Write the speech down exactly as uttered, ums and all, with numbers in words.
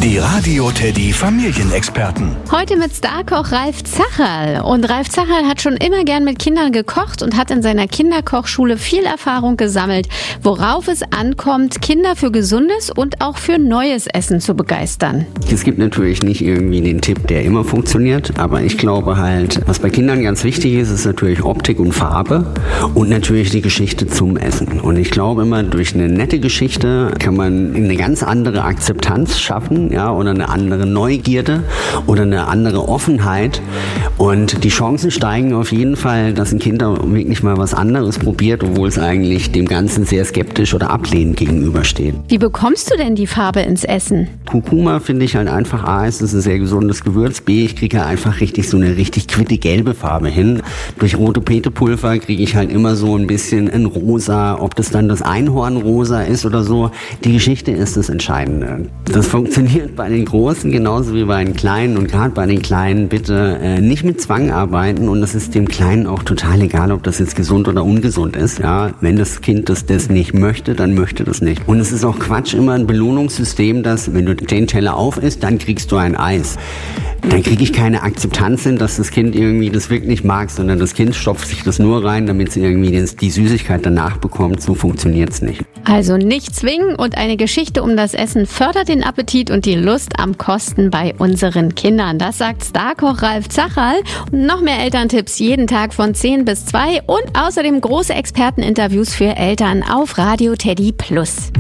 Die Radio Teddy Familienexperten. Heute mit Starkoch Ralf Zacherl. Und Ralf Zacherl hat schon immer gern mit Kindern gekocht und hat in seiner Kinderkochschule viel Erfahrung gesammelt, worauf es ankommt, Kinder für gesundes und auch für neues Essen zu begeistern. Es gibt natürlich nicht irgendwie den Tipp, der immer funktioniert, aber ich glaube halt, was bei Kindern ganz wichtig ist, ist natürlich Optik und Farbe und natürlich die Geschichte zum Essen. Und ich glaube immer, durch eine nette Geschichte kann man eine ganz andere Akzeptanz schaffen, ja, oder eine andere Neugierde oder eine andere Offenheit. Und die Chancen steigen auf jeden Fall, dass ein Kind da wirklich mal was anderes probiert, obwohl es eigentlich dem Ganzen sehr skeptisch oder ablehnend gegenübersteht. Wie bekommst du denn die Farbe ins Essen? Kurkuma finde ich halt einfach, A, ist es ein sehr gesundes Gewürz, B, ich kriege halt einfach richtig so eine richtig quitte gelbe Farbe hin. Durch rote Petepulver kriege ich halt immer so ein bisschen ein Rosa, ob das dann das Einhornrosa ist oder so. Die Geschichte ist das Entscheidende. Das funktioniert bei den Großen genauso wie bei den Kleinen, und gerade bei den Kleinen bitte äh, nicht mit Zwang arbeiten, und das ist dem Kleinen auch total egal, ob das jetzt gesund oder ungesund ist. Ja, wenn das Kind das, das nicht möchte, dann möchte das nicht. Und es ist auch Quatsch, immer ein Belohnungssystem, dass wenn du den Teller auf isst, dann kriegst du ein Eis. Dann kriege ich keine Akzeptanz hin, dass das Kind irgendwie das wirklich mag, sondern das Kind stopft sich das nur rein, damit es irgendwie die Süßigkeit danach bekommt. So funktioniert es nicht. Also nicht zwingen, und eine Geschichte um das Essen fördert den Appetit und die Lust am Kosten bei unseren Kindern. Das sagt Starkoch Ralf Zacherl. Und noch mehr Elterntipps jeden Tag von zehn bis zwei und außerdem große Experteninterviews für Eltern auf Radio Teddy Plus.